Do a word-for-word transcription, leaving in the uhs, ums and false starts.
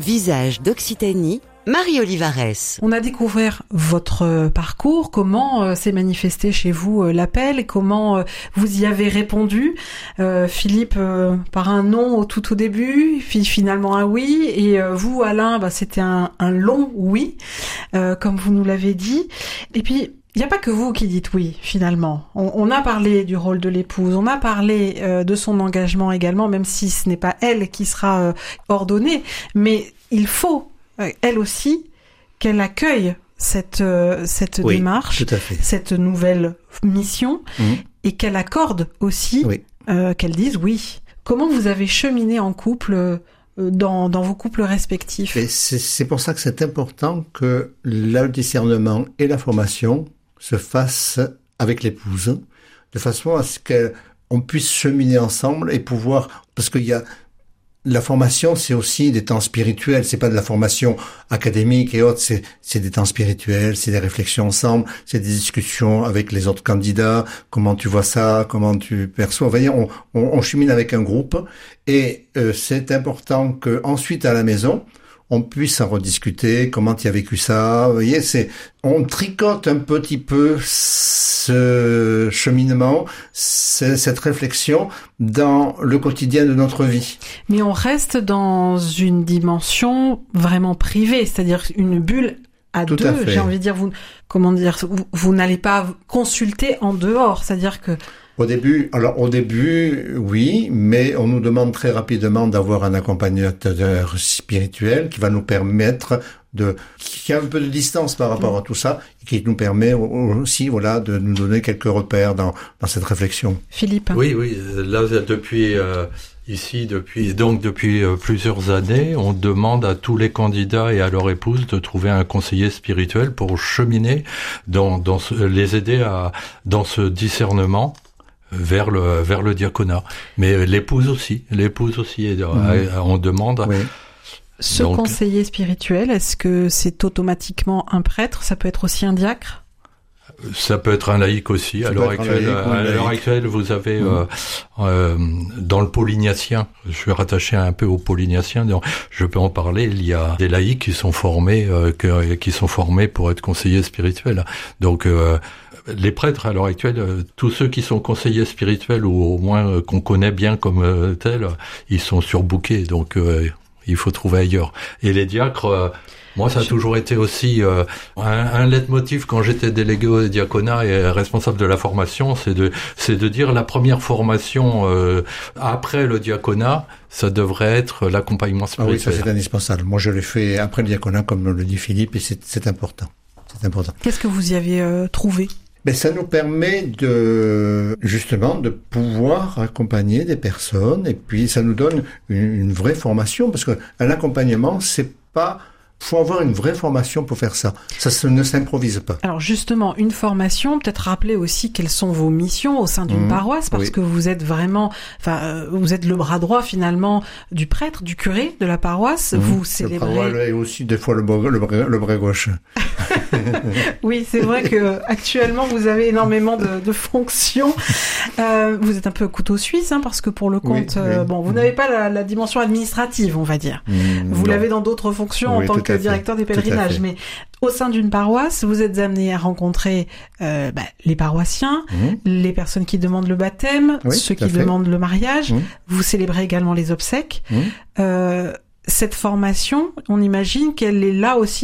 Visage d'Occitanie, Marie Olivares. On a découvert votre parcours, comment euh, s'est manifesté chez vous euh, l'appel, comment euh, vous y avez répondu. Euh, Philippe euh, par un non au tout au début, puis finalement un oui, et euh, vous Alain, bah, c'était un, un long oui, euh, comme vous nous l'avez dit. Et puis il n'y a pas que vous qui dites oui, finalement. On, on a parlé du rôle de l'épouse, on a parlé euh, de son engagement également, même si ce n'est pas elle qui sera euh, ordonnée, mais il faut elle aussi, qu'elle accueille cette euh, cette oui, démarche, tout à fait. cette nouvelle mission, mmh. et qu'elle accorde aussi, oui. euh, qu'elle dise oui. Comment vous avez cheminé en couple euh, dans dans vos couples respectifs ? Et c'est, c'est pour ça que c'est important que le discernement et la formation se fassent avec l'épouse, de façon à ce qu'on puisse cheminer ensemble et pouvoir, parce qu'il y a la formation, c'est aussi des temps spirituels. C'est pas de la formation académique et autres. C'est, c'est des temps spirituels, c'est des réflexions ensemble, c'est des discussions avec les autres candidats. Comment tu vois ça? Comment tu perçois? Vous voyez, on, on, on chemine avec un groupe et euh, c'est important que ensuite à la maison, on puisse en rediscuter. Comment tu as vécu ça? Vous voyez, c'est, on tricote un petit peu ce cheminement, cette réflexion dans le quotidien de notre vie. Mais on reste dans une dimension vraiment privée, c'est-à-dire une bulle à Tout deux. À j'ai envie de dire, vous, comment dire, vous, vous n'allez pas consulter en dehors, c'est-à-dire que Au début, alors au début, oui, mais on nous demande très rapidement d'avoir un accompagnateur spirituel qui va nous permettre de, qui a un peu de distance par rapport à tout ça, et qui nous permet aussi, voilà, de nous donner quelques repères dans, dans cette réflexion. Philippe. Oui, oui, là, depuis, euh, ici, depuis, donc, depuis euh, plusieurs années, on demande à tous les candidats et à leur épouse de trouver un conseiller spirituel pour cheminer dans, dans ce, les aider à, dans ce discernement vers le vers le diaconat, mais l'épouse aussi, l'épouse aussi, mmh. on demande. Oui. Ce Donc, conseiller spirituel, est-ce que c'est automatiquement un prêtre? Ça peut être aussi un diacre? Ça peut être un laïc aussi. À l'heure actuelle, laïc, à l'heure actuelle, vous avez mmh. euh, euh, dans le polygnacien, je suis rattaché un peu au polygnacien, donc je peux en parler. Il y a des laïcs qui sont formés, euh, que, qui sont formés pour être conseillers spirituels. Donc euh, les prêtres à l'heure actuelle, euh, tous ceux qui sont conseillers spirituels ou au moins euh, qu'on connaît bien comme euh, tels, ils sont surbookés. Donc euh, il faut trouver ailleurs. Et les diacres. Euh, Moi, ça a toujours été aussi euh, un, un leitmotiv quand j'étais délégué au diaconat et responsable de la formation, c'est de c'est de dire la première formation euh, après le diaconat, ça devrait être l'accompagnement spirituel. Ah oui, ça c'est indispensable. Moi, je l'ai fait après le diaconat, comme le dit Philippe, et c'est, c'est important. C'est important. Qu'est-ce que vous y avez euh, trouvé ? Ben, ça nous permet de, justement, de pouvoir accompagner des personnes, et puis ça nous donne une, une vraie formation, parce que un accompagnement, c'est pas faut avoir une vraie formation pour faire ça. Ça, ça ne s'improvise pas. Alors justement, une formation, peut-être rappeler aussi quelles sont vos missions au sein d'une mmh, paroisse, parce oui. que vous êtes vraiment, enfin, euh, vous êtes le bras droit finalement du prêtre, du curé de la paroisse. Mmh, vous célébrez. Le bras droit et aussi des fois le bras, le bras, le bras gauche. Oui, c'est vrai que actuellement vous avez énormément de, de fonctions. Euh, vous êtes un peu couteau suisse, hein, parce que pour le compte, oui, euh, oui. bon, vous mmh. n'avez pas la, la dimension administrative, on va dire. Mmh, vous non. l'avez dans d'autres fonctions oui, en tant que directeur des pèlerinages, mais au sein d'une paroisse, vous êtes amené à rencontrer euh, bah, les paroissiens, mmh. les personnes qui demandent le baptême, oui, ceux qui fait. demandent le mariage. Mmh. Vous célébrez également les obsèques. Mmh. Euh, cette formation, on imagine qu'elle est là aussi